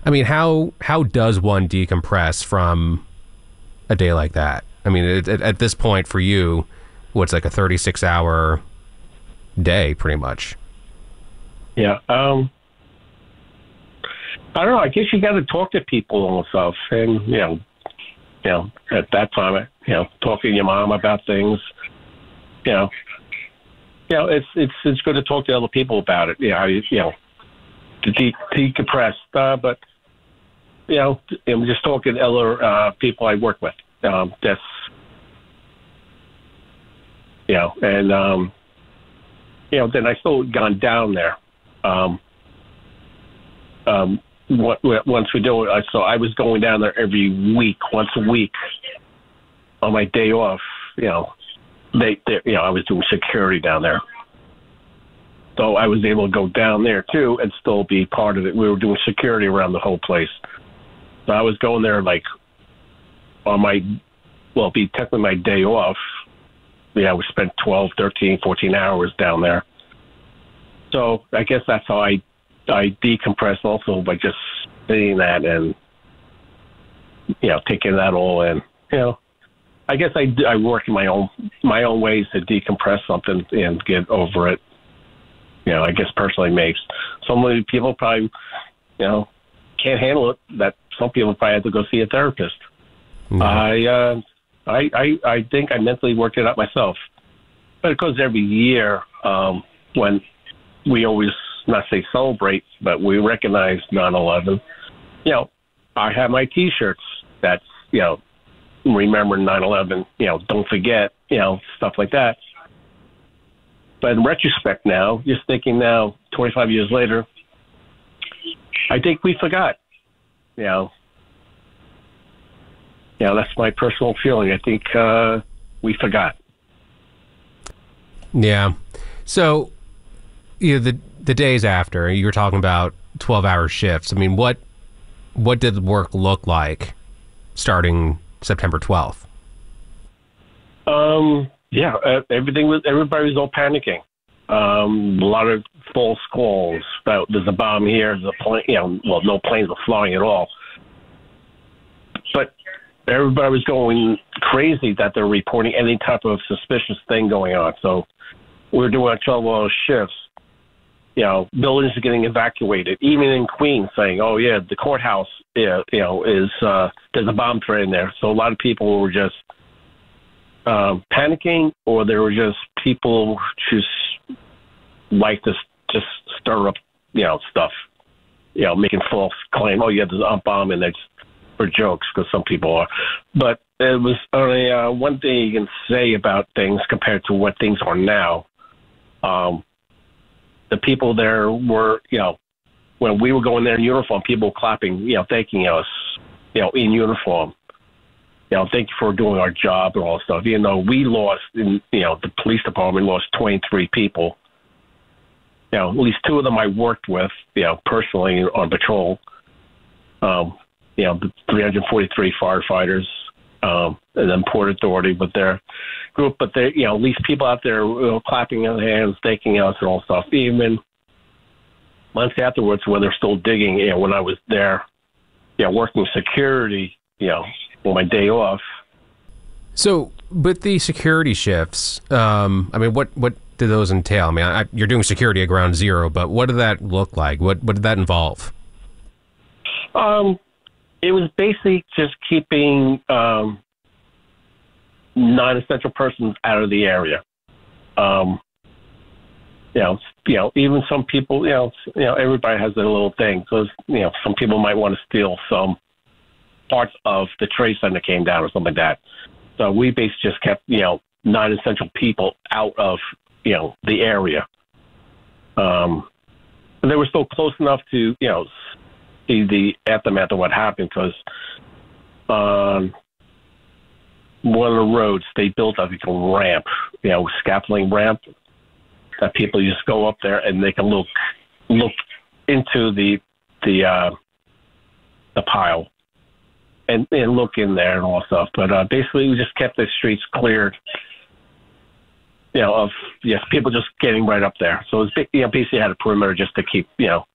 I mean, how does one decompress from a day like that? I mean, at this point for you, what's like a 36-hour day, pretty much. Yeah. I don't know. I guess you got to talk to people and stuff, and at that time, talking to your mom about things. It's good to talk to other people about it. To decompress. But I'm just talking to other people I work with. That's and then I still gone down there. Once we do it, so I was going down there every week, once a week, on my day off. I was doing security down there, so I was able to go down there too and still be part of it. We were doing security around the whole place, so I was going there like on be technically my day off. We spent 12, 13, 14 hours down there. So I guess that's how I decompress also, by just seeing that and taking that all in. I guess I work in my own ways to decompress something and get over it. I guess personally makes some people probably can't handle it. That some people probably have to go see a therapist. Mm-hmm. I think I mentally worked it out myself, but it goes every year when we always, not say celebrate, but we recognize 9/11. I have my T-shirts that's remember 9/11. Don't forget. Stuff like that. But in retrospect, now just thinking now, 25 years later, I think we forgot. That's my personal feeling. I think we forgot. Yeah. So, the days after, you were talking about 12-hour shifts. I mean, what did the work look like starting September 12th? Everybody was all panicking. A lot of false calls about there's a bomb here, there's a plane, no planes were flying at all. But everybody was going crazy that they're reporting any type of suspicious thing going on. So we're doing 12-hour shifts. Buildings are getting evacuated, even in Queens, saying, "Oh yeah, the courthouse, is there's a bomb threat in there." So a lot of people were just panicking, or there were just people just like to just stir up, stuff, making false claim. "Oh yeah, there's a bomb in there," for jokes, because some people are. But it was only one thing you can say about things compared to what things are now. The people there were, when we were going there in uniform, people clapping, thanking us, in uniform. Thank you for doing our job and all that stuff. Even though we lost, the police department lost 23 people. At least 2 of them I worked with, personally on patrol. The 343 firefighters, and then Port Authority with their group. But they, at least people out there clapping their hands, thanking us and all stuff. Even months afterwards, when they're still digging, when I was there, working security, on my day off. So, but the security shifts, I mean, what do those entail? I mean, you're doing security at Ground Zero, but what did that look like? What did that involve? It was basically just keeping non-essential persons out of the area. Even some people, everybody has their little thing. Because, some people might want to steal some parts of the Trade Center came down or something like that. So we basically just kept, non-essential people out of, the area. And they were still close enough to, see the aftermath of what happened, because on one of the roads they built, I think, a ramp, scaffolding ramp that people just go up there and they can look into the pile and look in there and all stuff. But basically, we just kept the streets cleared, of people just getting right up there. So it was, basically had a perimeter just to keep,